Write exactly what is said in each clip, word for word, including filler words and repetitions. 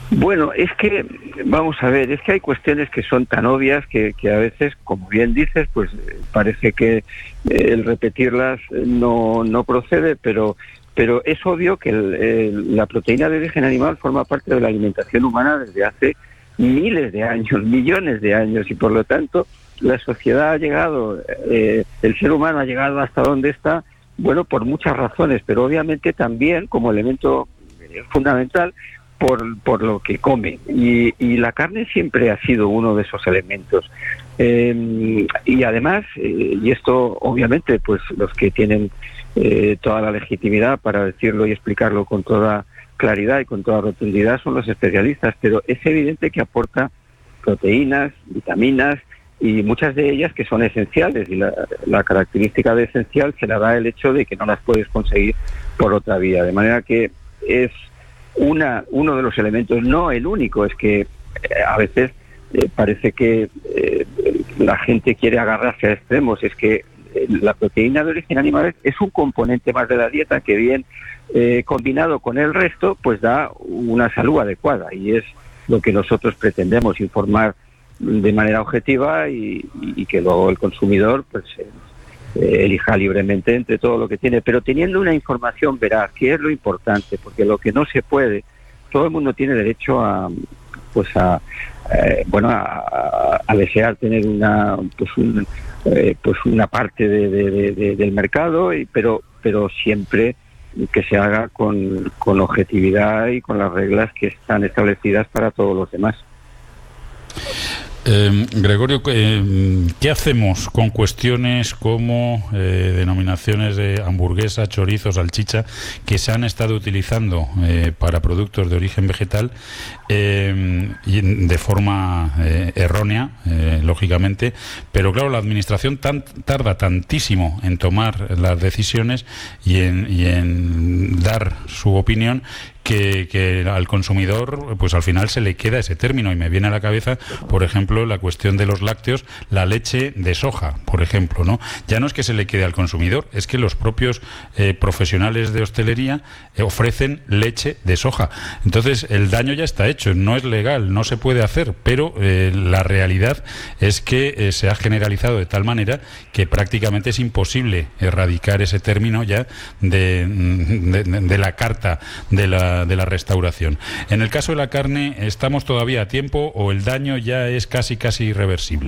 Bueno, es que, vamos a ver, es que hay cuestiones que son tan obvias que, que a veces, como bien dices, pues parece que el repetirlas no, no procede, pero, pero es obvio que el, el, la proteína de origen animal forma parte de la alimentación humana desde hace miles de años, millones de años, y por lo tanto la sociedad ha llegado, eh, el ser humano ha llegado hasta donde está, bueno, por muchas razones, pero obviamente también como elemento eh, fundamental, por, por lo que come, y, y la carne siempre ha sido uno de esos elementos. Eh, y además, eh, y esto obviamente pues los que tienen eh, toda la legitimidad para decirlo y explicarlo con toda claridad y con toda rotundidad son los especialistas, pero es evidente que aporta proteínas, vitaminas y muchas de ellas que son esenciales, y la, la característica de esencial se la da el hecho de que no las puedes conseguir por otra vía, de manera que es Una, uno de los elementos, no el único, es que eh, a veces eh, parece que eh, la gente quiere agarrarse a extremos, es que eh, la proteína de origen animal es un componente más de la dieta que bien eh, combinado con el resto, pues da una salud adecuada, y es lo que nosotros pretendemos, informar de manera objetiva y, y que luego el consumidor pues eh, Eh, elija libremente entre todo lo que tiene, pero teniendo una información veraz, que es lo importante, porque lo que no se puede, todo el mundo tiene derecho a, pues a, eh, bueno, a, a desear tener una, pues un, eh, pues una parte de, de, de, del mercado, y, pero, pero siempre que se haga con, con objetividad y con las reglas que están establecidas para todos los demás. Eh, Gregorio, eh, ¿qué hacemos con cuestiones como eh, denominaciones de hamburguesa, chorizo, salchicha, que se han estado utilizando eh, para productos de origen vegetal eh, y de forma eh, errónea, eh, lógicamente, pero claro, la administración tan, tarda tantísimo en tomar las decisiones y en, y en dar su opinión, Que, que al consumidor pues al final se le queda ese término, y me viene a la cabeza, por ejemplo, la cuestión de los lácteos, la leche de soja, por ejemplo, ¿no? Ya no es que se le quede al consumidor, es que los propios eh, profesionales de hostelería eh, ofrecen leche de soja. Entonces el daño ya está hecho, no es legal, no se puede hacer, pero eh, la realidad es que eh, se ha generalizado de tal manera que prácticamente es imposible erradicar ese término ya de, de, de, de la carta de la de la restauración. En el caso de la carne, ¿estamos todavía a tiempo o el daño ya es casi casi irreversible?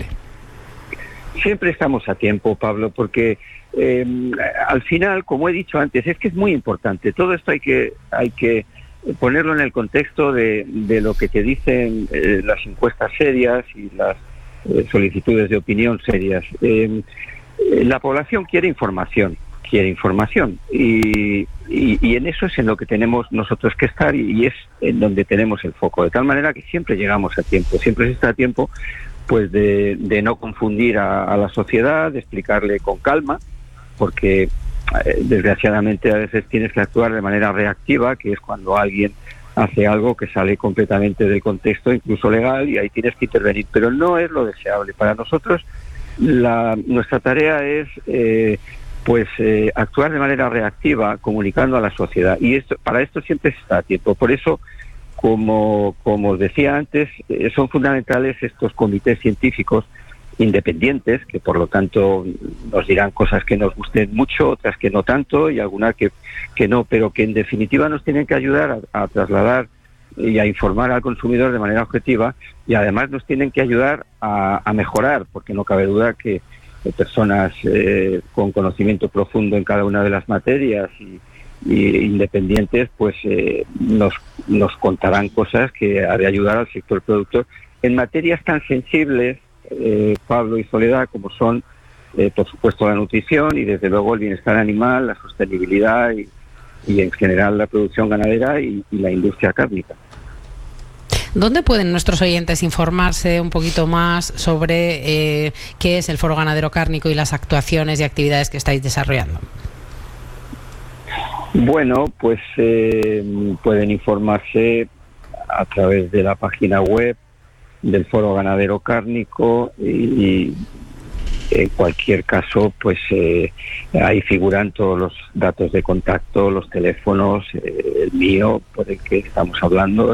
Siempre estamos a tiempo, Pablo, porque eh, al final, como he dicho antes, es que es muy importante. Todo esto hay que hay que ponerlo en el contexto de, de lo que te dicen eh, las encuestas serias y las eh, solicitudes de opinión serias. Eh, la población quiere información. quiere información y, y, y en eso es en lo que tenemos nosotros que estar, y, y es en donde tenemos el foco, de tal manera que siempre llegamos a tiempo, siempre se está a tiempo pues de, de no confundir a, a la sociedad, de explicarle con calma, porque eh, desgraciadamente a veces tienes que actuar de manera reactiva, que es cuando alguien hace algo que sale completamente del contexto, incluso legal, y ahí tienes que intervenir, pero no es lo deseable. Para nosotros la, nuestra tarea es eh, pues eh, actuar de manera reactiva, comunicando a la sociedad, y esto, para esto siempre se está a tiempo. Por eso, como, como os decía antes, eh, son fundamentales estos comités científicos independientes, que por lo tanto nos dirán cosas que nos gusten mucho, otras que no tanto, y algunas que, que no, pero que en definitiva nos tienen que ayudar a, a trasladar y a informar al consumidor de manera objetiva, y además nos tienen que ayudar a, a mejorar, porque no cabe duda que personas eh, con conocimiento profundo en cada una de las materias y, y independientes pues eh, nos, nos contarán cosas que ha de ayudar al sector productor en materias tan sensibles, eh, Pablo y Soledad, como son eh, por supuesto la nutrición y desde luego el bienestar animal, la sostenibilidad y, y en general la producción ganadera y, y la industria cárnica. ¿Dónde pueden nuestros oyentes informarse un poquito más sobre eh, qué es el Foro Ganadero Cárnico y las actuaciones y actividades que estáis desarrollando? Bueno, pues eh, pueden informarse a través de la página web del Foro Ganadero Cárnico y, y en cualquier caso, pues eh, ahí figuran todos los datos de contacto, los teléfonos, eh, el mío, por el que estamos hablando,